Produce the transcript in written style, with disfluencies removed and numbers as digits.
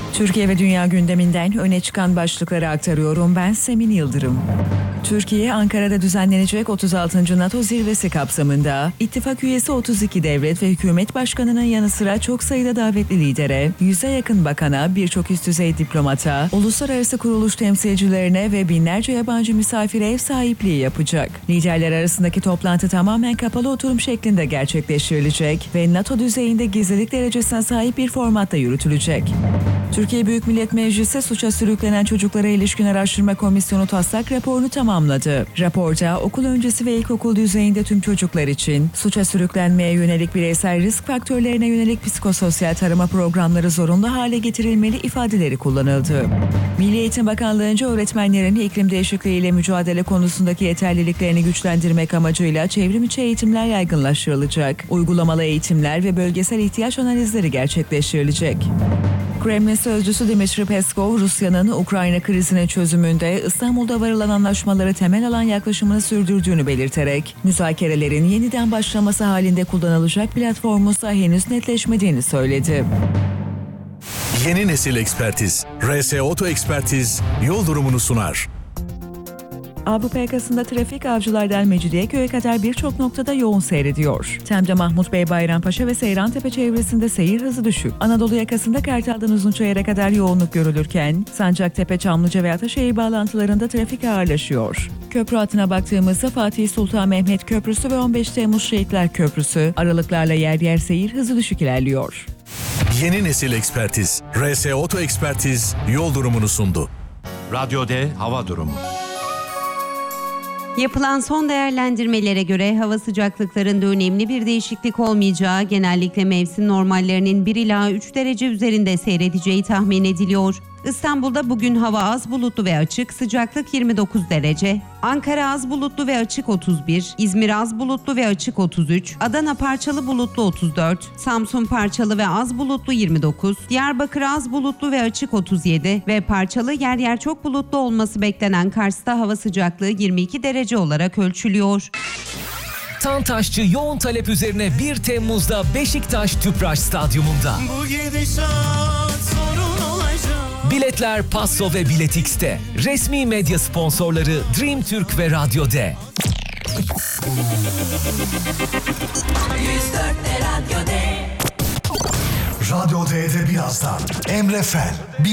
Türkiye ve dünya gündeminden öne çıkan başlıkları aktarıyorum. Ben Semin Yıldırım. Türkiye, Ankara'da düzenlenecek 36. NATO zirvesi kapsamında ittifak üyesi 32 devlet ve hükümet başkanının yanı sıra çok sayıda davetli lidere, 100'e yakın bakana, birçok üst düzey diplomata, uluslararası kuruluş temsilcilerine ve binlerce yabancı misafire ev sahipliği yapacak. Liderler arasındaki toplantı tamamen kapalı oturum şeklinde gerçekleştirilecek ve NATO düzeyinde gizlilik derecesine sahip bir formatta yürütülecek. Türkiye Büyük Millet Meclisi suça sürüklenen çocuklara ilişkin araştırma komisyonu taslak raporunu tamamladı. Raporda okul öncesi ve ilkokul düzeyinde tüm çocuklar için suça sürüklenmeye yönelik bireysel risk faktörlerine yönelik psikososyal tarama programları zorunlu hale getirilmeli ifadeleri kullanıldı. Milli Eğitim Bakanlığı'nca öğretmenlerin iklim değişikliğiyle mücadele konusundaki yeterliliklerini güçlendirmek amacıyla çevrimiçi eğitimler yaygınlaştırılacak. Uygulamalı eğitimler ve bölgesel ihtiyaç analizleri gerçekleştirilecek. Kremlin sözcüsü Dmitri Peskov, Rusya'nın Ukrayna krizinin çözümünde İstanbul'da varılan anlaşmaları temel alan yaklaşımını sürdürdüğünü belirterek, müzakerelerin yeniden başlaması halinde kullanılacak platformunsa henüz netleşmediğini söyledi. Yeni nesil ekspertiz, RS Oto Ekspertiz yol durumunu sunar. Avrupa yakasında trafik Avcılar'dan Mecidiyeköy'e kadar birçok noktada yoğun seyrediyor. Tem'de Mahmut Bey Bayrampaşa ve Seyrantepe çevresinde seyir hızı düşük. Anadolu yakasında Kartal'dan Uzunçayır'a kadar yoğunluk görülürken, Sancaktepe, Çamlıca ve Ataşehir bağlantılarında trafik ağırlaşıyor. Köprü hattına baktığımızda Fatih Sultan Mehmet Köprüsü ve 15 Temmuz Şehitler Köprüsü aralıklarla yer yer seyir hızı düşük ilerliyor. Yeni nesil ekspertiz, RS Oto Ekspertiz yol durumunu sundu. Radyo D hava durumu. Yapılan son değerlendirmelere göre hava sıcaklıklarında önemli bir değişiklik olmayacağı, genellikle mevsim normallerinin 1 ila 3 derece üzerinde seyredeceği tahmin ediliyor. İstanbul'da bugün hava az bulutlu ve açık, sıcaklık 29 derece. Ankara az bulutlu ve açık 31, İzmir az bulutlu ve açık 33, Adana parçalı bulutlu 34, Samsun parçalı ve az bulutlu 29, Diyarbakır az bulutlu ve açık 37 ve parçalı yer yer çok bulutlu olması beklenen Kars'ta hava sıcaklığı 22 derece olarak ölçülüyor. Tantaşçı yoğun talep üzerine 1 Temmuz'da Beşiktaş Tüpraş Stadyumunda. Bu gidişat sorun olacak. Biletler Passo ve Biletix'te. Resmi medya sponsorları Dream Türk ve Radyo D. 104'te Radyo D. Radyo D'de birazdan Emre Fel.